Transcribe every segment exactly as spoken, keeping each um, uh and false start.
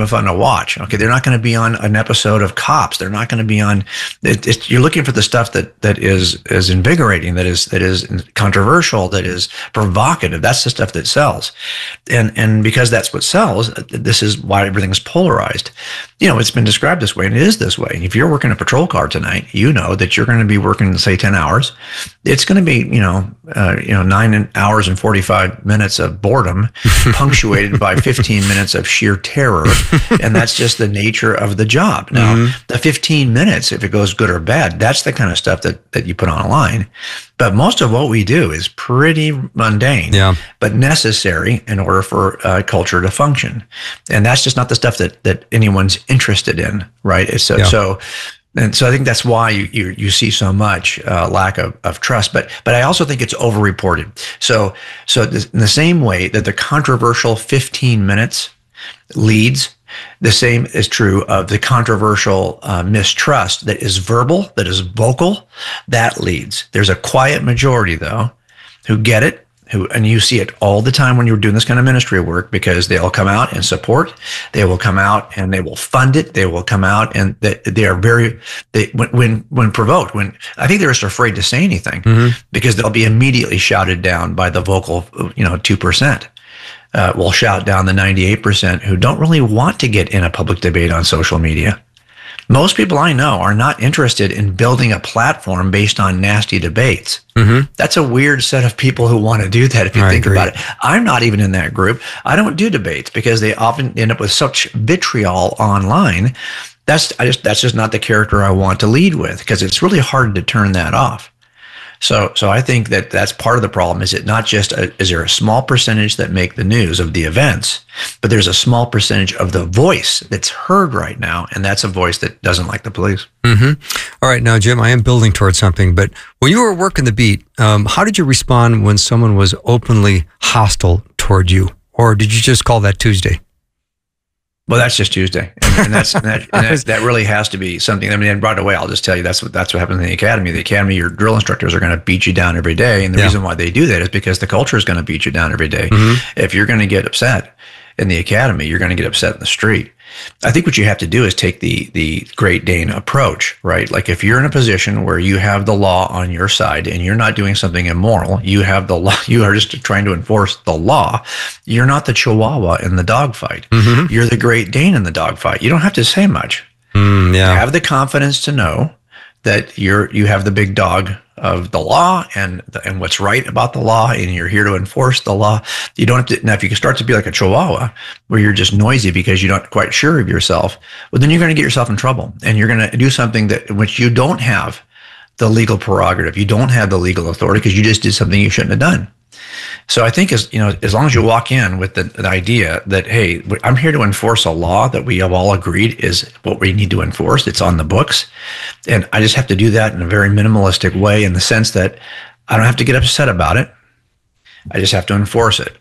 even fun to watch. Okay, they're not going to be on an episode of Cops. They're not going to be on. It, it, you're looking for the stuff that that is is invigorating, that is that is controversial, that is provocative. That's the stuff that sells, and and because that's what sells, this is why everything's polarized. You know, it's been described this way, and it is this way. If you're working a patrol car tonight, you know that you're going to be working, say, ten hours. It's going to be, you know, uh, you know, nine hours and forty-five minutes of boredom, punctuated by fifteen minutes of sheer terror, and that's just the nature of the job. Now, mm-hmm. the fifteen minutes, if it goes good or bad, that's the kind of stuff that that you put online. But most of what we do is pretty mundane, yeah. but necessary in order for uh, culture to function. And that's just not the stuff that that anyone's interested in, right? It's so, yeah. so and so I think that's why you you, you see so much uh, lack of, of trust. But but I also think it's overreported. So so th- in the same way that the controversial fifteen minutes leads, the same is true of the controversial uh, mistrust that is verbal, that is vocal, that leads. There's a quiet majority, though, who get it, who, and you see it all the time when you're doing this kind of ministry work, because they'll come out and support, they will come out and they will fund it, they will come out and they, they are very, they, when, when when provoked, when I think they're just afraid to say anything, mm-hmm. because they'll be immediately shouted down by the vocal, you know, two percent. Uh, will shout down the ninety-eight percent who don't really want to get in a public debate on social media. Most people I know are not interested in building a platform based on nasty debates. Mm-hmm. That's a weird set of people who want to do that if you I think agree. about it. I'm not even in that group. I don't do debates because they often end up with such vitriol online. That's I just that's just not the character I want to lead with, because it's really hard to turn that off. So, so I think that that's part of the problem. Is it not just a, is there a small percentage that make the news of the events, but there's a small percentage of the voice that's heard right now, and that's a voice that doesn't like the police. Mm-hmm. All right, now Jim, I am building towards something, but when you were working the beat, um, how did you respond when someone was openly hostile toward you, or did you just call that Tuesday? Well, that's just Tuesday, and, and that's and that, and that, that really has to be something. I mean, and right away, I'll just tell you that's what that's what happens in the academy. The academy, your drill instructors are going to beat you down every day, and the yeah. reason why they do that is because the culture is going to beat you down every day. Mm-hmm. If you're going to get upset in the academy, you're going to get upset in the street. I think what you have to do is take the the Great Dane approach, right? Like if you're in a position where you have the law on your side and you're not doing something immoral, you have the law, you are just trying to enforce the law. You're not the Chihuahua in the dogfight. Mm-hmm. You're the Great Dane in the dogfight. You don't have to say much. Mm, yeah. You have the confidence to know that you're you have the big dog of the law and the, and what's right about the law, and you're here to enforce the law. You don't have to. Now, if you can start to be like a Chihuahua, where you're just noisy because you're not quite sure of yourself, well, then you're going to get yourself in trouble, and you're going to do something that in which you don't have the legal prerogative. You don't have the legal authority because you just did something you shouldn't have done. So I think as you know, as long as you walk in with the, the idea that, hey, I'm here to enforce a law that we have all agreed is what we need to enforce. It's on the books. And I just have to do that in a very minimalistic way, in the sense that I don't have to get upset about it. I just have to enforce it.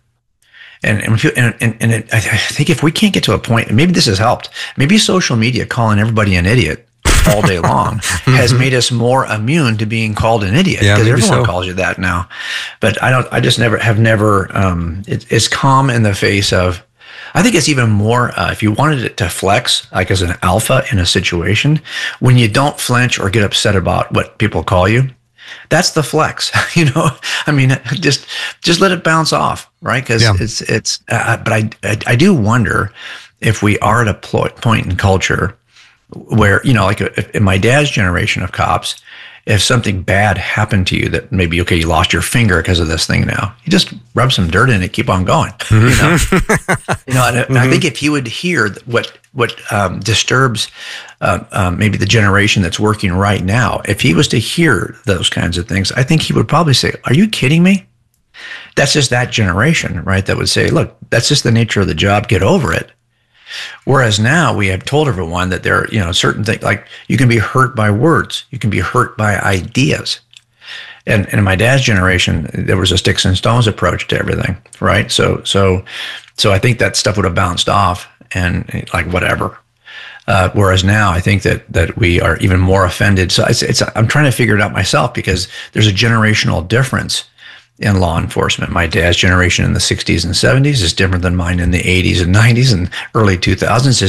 And and, and, and, and it, I think if we can't get to a point, and maybe this has helped, maybe social media calling everybody an idiot all day long has made us more immune to being called an idiot, because yeah, everyone so. calls you that now. But I don't. I just never have never. Um, it, it's calm in the face of. I think it's even more. Uh, if you wanted it to flex, like as an alpha in a situation, when you don't flinch or get upset about what people call you, that's the flex. You know, I mean, just just let it bounce off, right? Because yeah. it's it's. Uh, but I, I I do wonder if we are at a pl- point in culture where, you know, like if, in my dad's generation of cops, if something bad happened to you that maybe, okay, you lost your finger because of this thing now, you just rub some dirt in it, keep on going. Mm-hmm. You know, you know and, mm-hmm. and I think if he would hear what what um, disturbs uh, um, maybe the generation that's working right now, if he was to hear those kinds of things, I think he would probably say, are you kidding me? That's just that generation, right? That would say, look, that's just the nature of the job. Get over it. Whereas now we have told everyone that there are, you know, certain things, like you can be hurt by words, you can be hurt by ideas. And, and in my dad's generation, there was a sticks and stones approach to everything, right? So, so, so I think that stuff would have bounced off and like whatever. Uh, whereas now I think that that we are even more offended. So it's, it's I'm trying to figure it out myself, because there's a generational difference in law enforcement. My dad's generation in the sixties and seventies is different than mine in the eighties and nineties and early two thousands.